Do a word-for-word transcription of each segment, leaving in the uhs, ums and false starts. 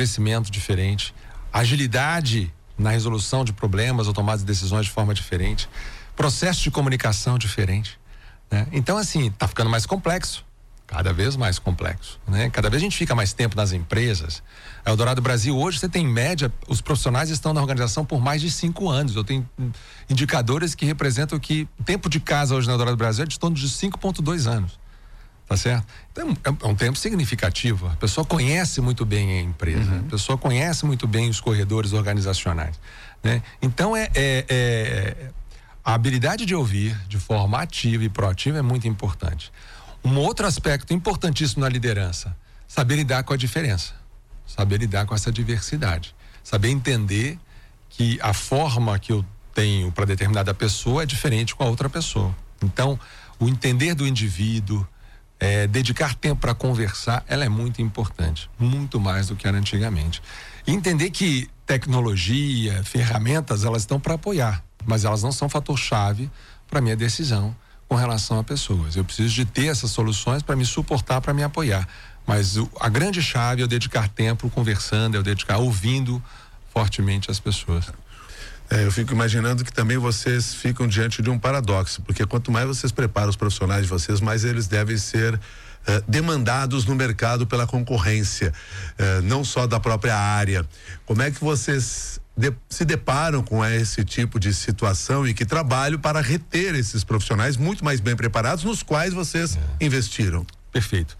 crescimento diferente, agilidade na resolução de problemas ou tomada de decisões de forma diferente, processo de comunicação diferente, né? Então, assim, tá ficando mais complexo, cada vez mais complexo, né? Cada vez a gente fica mais tempo nas empresas. A Eldorado Brasil, hoje, você tem em média, os profissionais estão na organização por mais de cinco anos. Eu tenho indicadores que representam que o tempo de casa hoje na Eldorado Brasil é de torno de cinco vírgula dois anos. Tá certo? Então, é um tempo significativo. A pessoa conhece muito bem a empresa, uhum. a pessoa conhece muito bem os corredores organizacionais, né? Então, é, é, é, a habilidade de ouvir de forma ativa e proativa é muito importante. Um outro aspecto importantíssimo na liderança, saber lidar com a diferença, saber lidar com essa diversidade, saber entender que a forma que eu tenho para determinada pessoa é diferente com a outra pessoa. Então, o entender do indivíduo, É, dedicar tempo para conversar, ela é muito importante, muito mais do que era antigamente. E entender que tecnologia, ferramentas, elas estão para apoiar, mas elas não são fator-chave para minha decisão com relação a pessoas. Eu preciso de ter essas soluções para me suportar, para me apoiar. Mas o, a grande chave é eu dedicar tempo conversando, é eu dedicar ouvindo fortemente as pessoas. É, eu fico imaginando que também vocês ficam diante de um paradoxo, porque quanto mais vocês preparam os profissionais de vocês, mais eles devem ser uh, demandados no mercado pela concorrência, uh, não só da própria área. Como é que vocês de, se deparam com esse tipo de situação e que trabalho para reter esses profissionais muito mais bem preparados, nos quais vocês é. investiram? Perfeito.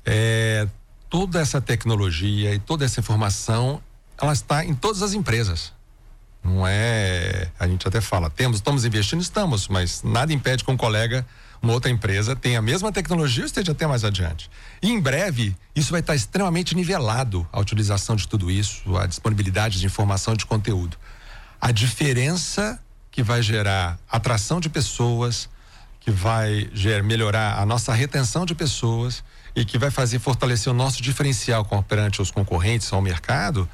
É, toda essa tecnologia e toda essa informação, ela está em todas as empresas. Não é, a gente até fala, temos, estamos investindo, estamos, mas nada impede que um colega, uma outra empresa tenha a mesma tecnologia e esteja até mais adiante. E em breve, isso vai estar extremamente nivelado, a utilização de tudo isso, a disponibilidade de informação e de conteúdo. A diferença que vai gerar atração de pessoas, que vai gerar, melhorar a nossa retenção de pessoas e que vai fazer fortalecer o nosso diferencial perante os concorrentes ao mercado,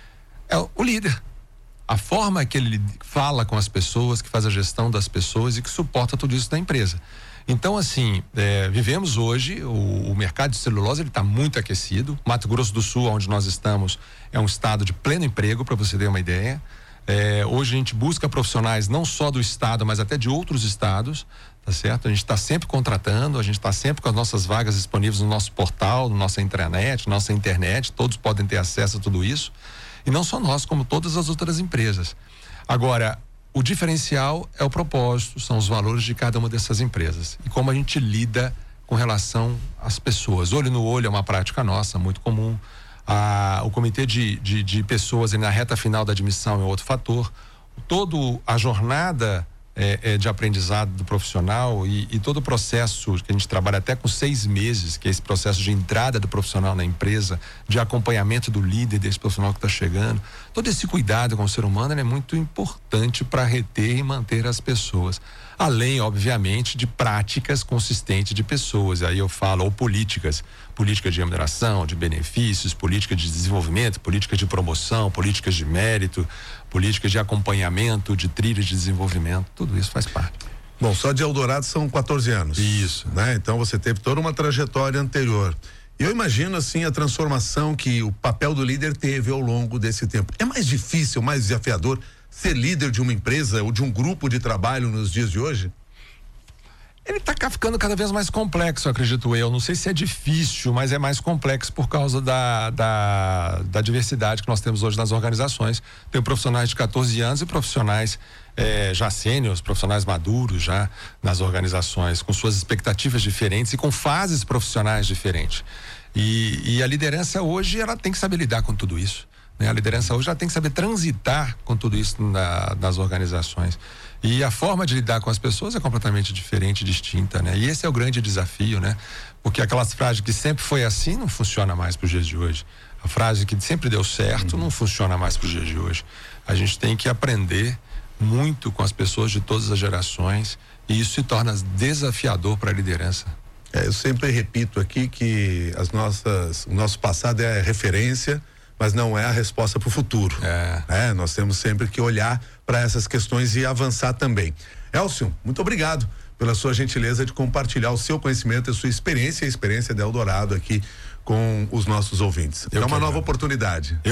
é o líder. A forma que ele fala com as pessoas, que faz a gestão das pessoas e que suporta tudo isso da empresa. Então, assim, é, vivemos hoje, o, o mercado de celulose ele está muito aquecido. Mato Grosso do Sul, onde nós estamos, é um estado de pleno emprego, para você ter uma ideia. É, hoje a gente busca profissionais não só do estado, mas até de outros estados, tá certo? A gente está sempre contratando, a gente está sempre com as nossas vagas disponíveis no nosso portal, na nossa intranet, nossa internet, todos podem ter acesso a tudo isso. E não só nós, como todas as outras empresas. Agora, o diferencial é o propósito, são os valores de cada uma dessas empresas. E como a gente lida com relação às pessoas. Olho no olho é uma prática nossa, muito comum. Ah, o comitê de, de, de pessoas na reta final da admissão é outro fator. Toda a jornada é, é, de aprendizado do profissional e, e todo o processo que a gente trabalha até com seis meses, que é esse processo de entrada do profissional na empresa, de acompanhamento do líder desse profissional que está chegando, todo esse cuidado com o ser humano é muito importante para reter e manter as pessoas. Além, obviamente, de práticas consistentes de pessoas. Aí eu falo, ou políticas, política de remuneração, de benefícios, política de desenvolvimento, política de promoção, políticas de mérito, políticas de acompanhamento, de trilha de desenvolvimento, tudo isso faz parte. Bom, só de Eldorado são quatorze anos. Isso. Né? Então você teve toda uma trajetória anterior. E eu imagino, assim, a transformação que o papel do líder teve ao longo desse tempo. É mais difícil, mais desafiador ser líder de uma empresa ou de um grupo de trabalho nos dias de hoje? Ele está ficando cada vez mais complexo, acredito eu. Não sei se é difícil, mas é mais complexo por causa da, da, da diversidade que nós temos hoje nas organizações. Tem profissionais de quatorze anos e profissionais eh, já sêniores, profissionais maduros já nas organizações, com suas expectativas diferentes e com fases profissionais diferentes. E, e a liderança hoje, ela tem que saber lidar com tudo isso. A liderança hoje ela tem que saber transitar com tudo isso na, nas organizações. E a forma de lidar com as pessoas é completamente diferente, distinta, né? E esse é o grande desafio, né? Porque aquelas frases que sempre foi assim não funciona mais para os dias de hoje. A frase que sempre deu certo uhum. não funciona mais para os dias de hoje. A gente tem que aprender muito com as pessoas de todas as gerações e isso se torna desafiador para a liderança. É, eu sempre repito aqui que as nossas, o nosso passado é referência, mas não é a resposta para o futuro. É. É, nós temos sempre que olhar para essas questões e avançar também. Elcio, muito obrigado pela sua gentileza de compartilhar o seu conhecimento, a sua experiência e a experiência da Eldorado aqui com os nossos ouvintes. Eu é uma quero. nova oportunidade. Eu